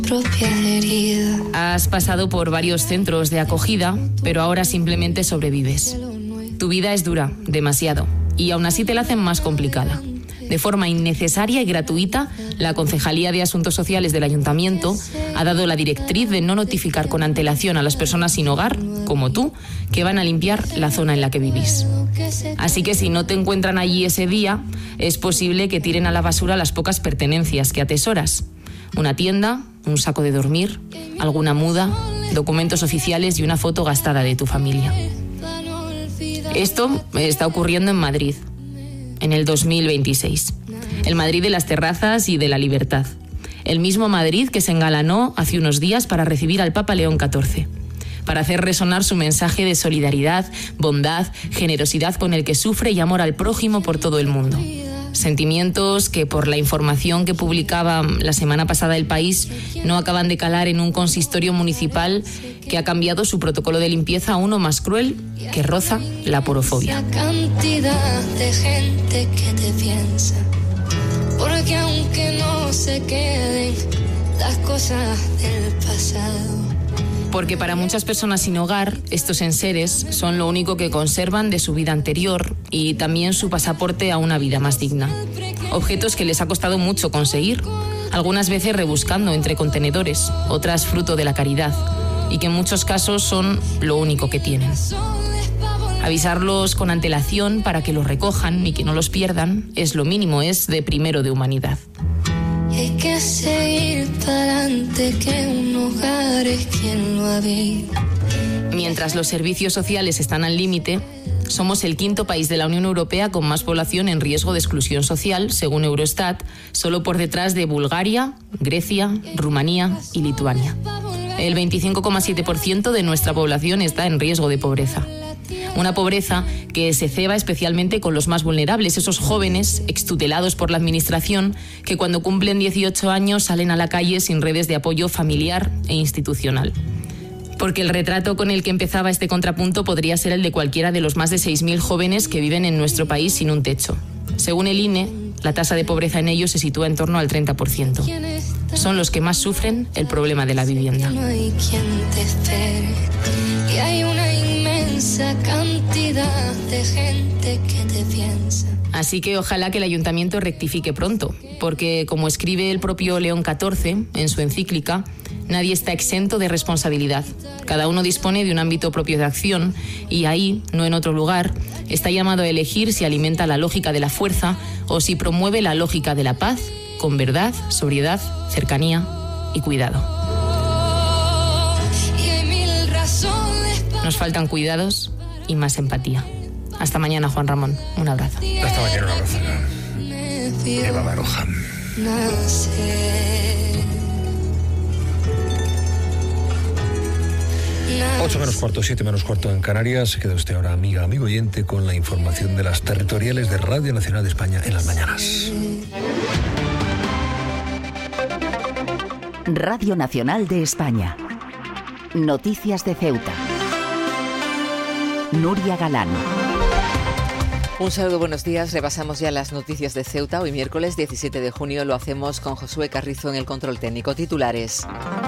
Has pasado por varios centros de acogida, pero ahora simplemente sobrevives. Tu vida es dura, demasiado, y aún así te la hacen más complicada. De forma innecesaria y gratuita, la Concejalía de Asuntos Sociales del Ayuntamiento ha dado la directriz de no notificar con antelación a las personas sin hogar, como tú, que van a limpiar la zona en la que vivís. Así que si no te encuentran allí ese día, es posible que tiren a la basura las pocas pertenencias que atesoras. Una tienda, un saco de dormir, alguna muda, documentos oficiales y una foto gastada de tu familia. Esto está ocurriendo en Madrid, en el 2026. El Madrid de las terrazas y de la libertad. El mismo Madrid que se engalanó hace unos días para recibir al Papa León XIV. Para hacer resonar su mensaje de solidaridad, bondad, generosidad con el que sufre y amor al prójimo por todo el mundo. Sentimientos que, por la información que publicaba la semana pasada El País, no acaban de calar en un consistorio municipal que ha cambiado su protocolo de limpieza a uno más cruel que roza la porofobia. Cantidad de gente que te piensa, porque aunque no se queden las cosas del pasado. Porque para muchas personas sin hogar, estos enseres son lo único que conservan de su vida anterior y también su pasaporte a una vida más digna. Objetos que les ha costado mucho conseguir, algunas veces rebuscando entre contenedores, otras fruto de la caridad, y que en muchos casos son lo único que tienen. Avisarlos con antelación para que los recojan y que no los pierdan es lo mínimo, es de primero de humanidad. Y hay que seguir para adelante, que un hogar es quien lo habita. Mientras los servicios sociales están al límite, somos el quinto país de la Unión Europea con más población en riesgo de exclusión social, según Eurostat, solo por detrás de Bulgaria, Grecia, Rumanía y Lituania. El 25,7% de nuestra población está en riesgo de pobreza. Una pobreza que se ceba especialmente con los más vulnerables, esos jóvenes extutelados por la administración que cuando cumplen 18 años salen a la calle sin redes de apoyo familiar e institucional. Porque el retrato con el que empezaba este contrapunto podría ser el de cualquiera de los más de 6.000 jóvenes que viven en nuestro país sin un techo. Según el INE, la tasa de pobreza en ellos se sitúa en torno al 30%. Son los que más sufren el problema de la vivienda. No hay quien te espere, y hay una inmensa cantidad de gente que te piensa. Así que ojalá que el ayuntamiento rectifique pronto, porque como escribe el propio León XIV en su encíclica, nadie está exento de responsabilidad. Cada uno dispone de un ámbito propio de acción y ahí, no en otro lugar, está llamado a elegir si alimenta la lógica de la fuerza o si promueve la lógica de la paz con verdad, sobriedad, cercanía y cuidado. Nos faltan cuidados y más empatía. Hasta mañana, Juan Ramón. Un abrazo. Hasta mañana, un abrazo. Eva Baroja. 8 menos cuarto, 7 menos cuarto en Canarias. Se queda usted ahora, amiga, amigo oyente, con la información de las territoriales de Radio Nacional de España en las mañanas. Radio Nacional de España. Noticias de Ceuta. Nuria Galán. Un saludo, buenos días. Repasamos ya las noticias de Ceuta. Hoy miércoles 17 de junio lo hacemos con Josué Carrizo en el control técnico. Titulares.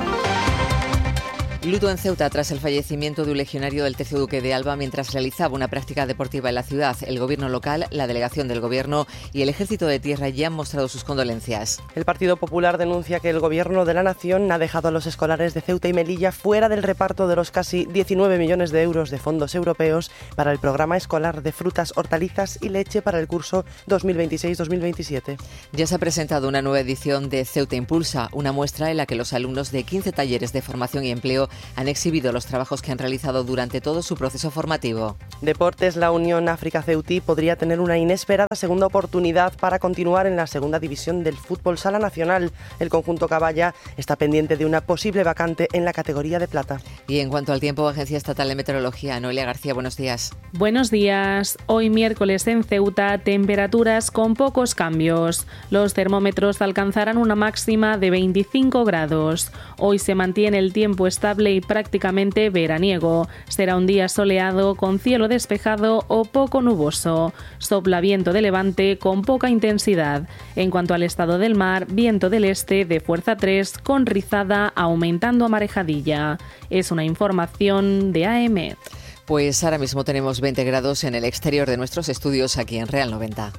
Luto en Ceuta tras el fallecimiento de un legionario del tercio duque de Alba mientras realizaba una práctica deportiva en la ciudad. El gobierno local, la delegación del gobierno y el ejército de tierra ya han mostrado sus condolencias. El Partido Popular denuncia que el gobierno de la nación ha dejado a los escolares de Ceuta y Melilla fuera del reparto de los casi 19 millones de euros de fondos europeos para el programa escolar de frutas, hortalizas y leche para el curso 2026-2027. Ya se ha presentado una nueva edición de Ceuta Impulsa, una muestra en la que los alumnos de 15 talleres de formación y empleo han exhibido los trabajos que han realizado durante todo su proceso formativo. Deportes, la Unión África Ceutí podría tener una inesperada segunda oportunidad para continuar en la segunda división del fútbol sala nacional. El conjunto Caballa está pendiente de una posible vacante en la categoría de plata. Y en cuanto al tiempo, Agencia Estatal de Meteorología, Noelia García, buenos días. Buenos días. Hoy miércoles en Ceuta, temperaturas con pocos cambios. Los termómetros alcanzarán una máxima de 25 grados. Hoy se mantiene el tiempo estable agradable y prácticamente veraniego. Será un día soleado con cielo despejado o poco nuboso. Sopla viento de levante con poca intensidad. En cuanto al estado del mar, viento del este de fuerza 3 con rizada aumentando a marejadilla. Es una información de AEMET. Pues ahora mismo tenemos 20 grados en el exterior de nuestros estudios aquí en Real 90.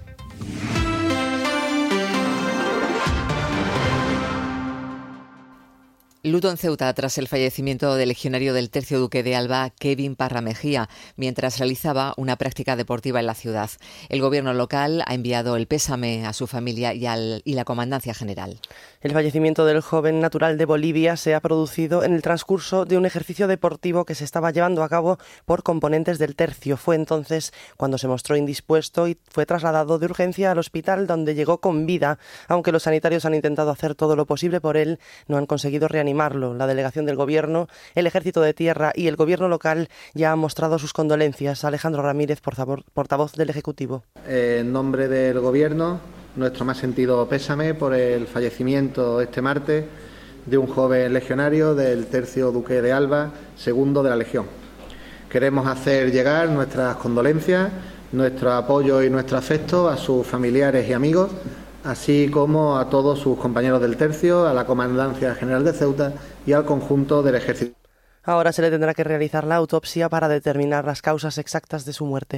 Luto en Ceuta tras el fallecimiento del legionario del Tercio Duque de Alba, Kevin Parra Mejía, mientras realizaba una práctica deportiva en la ciudad. El gobierno local ha enviado el pésame a su familia y la Comandancia General. El fallecimiento del joven natural de Bolivia se ha producido en el transcurso de un ejercicio deportivo que se estaba llevando a cabo por componentes del Tercio. Fue entonces cuando se mostró indispuesto y fue trasladado de urgencia al hospital, donde llegó con vida. Aunque los sanitarios han intentado hacer todo lo posible por él, no han conseguido reanimarlo. La delegación del Gobierno, el Ejército de Tierra y el Gobierno local ya han mostrado sus condolencias. Alejandro Ramírez, portavoz del Ejecutivo. En nombre del Gobierno, nuestro más sentido pésame por el fallecimiento este martes de un joven legionario del Tercio Duque de Alba, segundo de la Legión. Queremos hacer llegar nuestras condolencias, nuestro apoyo y nuestro afecto a sus familiares y amigos, así como a todos sus compañeros del Tercio, a la Comandancia General de Ceuta y al conjunto del Ejército. Ahora se le tendrá que realizar la autopsia para determinar las causas exactas de su muerte.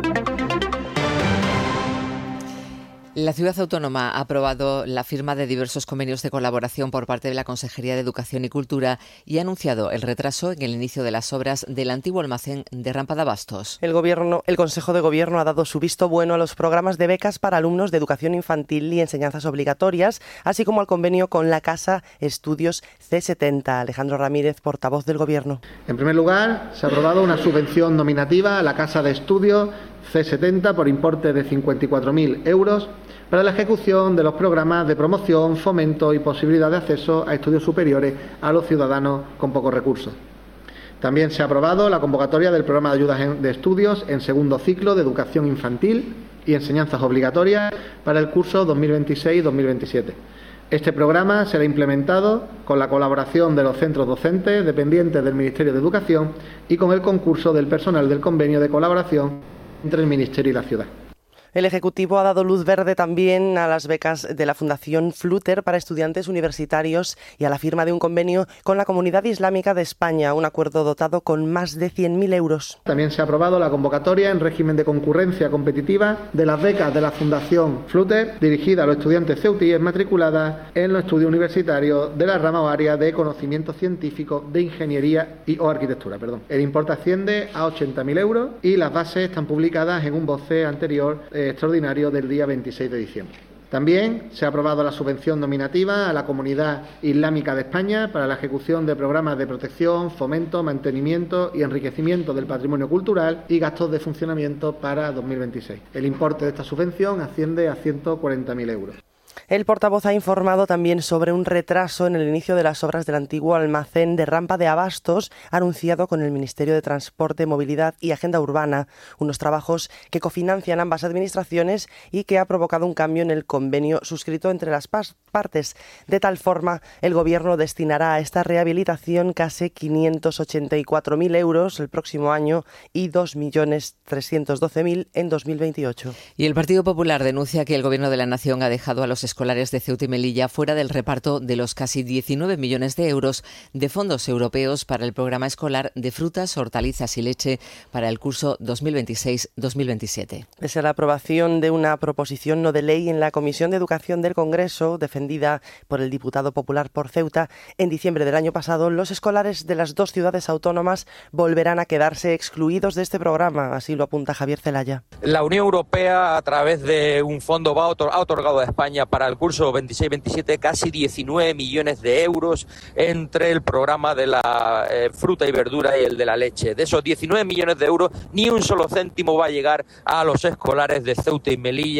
La ciudad autónoma ha aprobado la firma de diversos convenios de colaboración por parte de la Consejería de Educación y Cultura y ha anunciado el retraso en el inicio de las obras del antiguo almacén de Rampa de Abastos. El Consejo de Gobierno ha dado su visto bueno a los programas de becas para alumnos de educación infantil y enseñanzas obligatorias, así como al convenio con la Casa Estudios C70. Alejandro Ramírez, portavoz del Gobierno. En primer lugar, se ha aprobado una subvención nominativa a la Casa de Estudios C70 por importe de 54.000 euros para la ejecución de los programas de promoción, fomento y posibilidad de acceso a estudios superiores a los ciudadanos con pocos recursos. También se ha aprobado la convocatoria del programa de ayudas de estudios en segundo ciclo de educación infantil y enseñanzas obligatorias para el curso 2026-2027. Este programa será implementado con la colaboración de los centros docentes dependientes del Ministerio de Educación y con el concurso del personal del convenio de colaboración entre el Ministerio y la ciudad. El Ejecutivo ha dado luz verde también a las becas de la Fundación Fluter para estudiantes universitarios y a la firma de un convenio con la Comunidad Islámica de España, un acuerdo dotado con más de 100.000 euros. También se ha aprobado la convocatoria en régimen de concurrencia competitiva de las becas de la Fundación Fluter dirigida a los estudiantes ceutíes matriculadas en los estudios universitarios de la rama o área de conocimiento científico de ingeniería o arquitectura. El importe asciende a 80.000 euros y las bases están publicadas en un BOCE anterior extraordinario del día 26 de diciembre. También se ha aprobado la subvención nominativa a la Comunidad Islámica de España para la ejecución de programas de protección, fomento, mantenimiento y enriquecimiento del patrimonio cultural y gastos de funcionamiento para 2026. El importe de esta subvención asciende a 140.000 euros. El portavoz ha informado también sobre un retraso en el inicio de las obras del antiguo almacén de Rampa de Abastos, anunciado con el Ministerio de Transporte, Movilidad y Agenda Urbana, unos trabajos que cofinancian ambas administraciones y que ha provocado un cambio en el convenio suscrito entre las partes. De tal forma, el Gobierno destinará a esta rehabilitación casi 584.000 euros el próximo año y 2.312.000 en 2028. Y el Partido Popular denuncia que el Gobierno de la Nación ha dejado a los escolares de Ceuta y Melilla fuera del reparto de los casi 19 millones de euros de fondos europeos para el programa escolar de frutas, hortalizas y leche para el curso 2026-2027. Pese a la aprobación de una proposición no de ley en la Comisión de Educación del Congreso, defendida por el diputado popular por Ceuta, en diciembre del año pasado, los escolares de las dos ciudades autónomas volverán a quedarse excluidos de este programa, así lo apunta Javier Celaya. La Unión Europea, a través de un fondo, ha otorgado a España para el curso 26-27 casi 19 millones de euros entre el programa de la fruta y verdura y el de la leche. De esos 19 millones de euros, ni un solo céntimo va a llegar a los escolares de Ceuta y Melilla.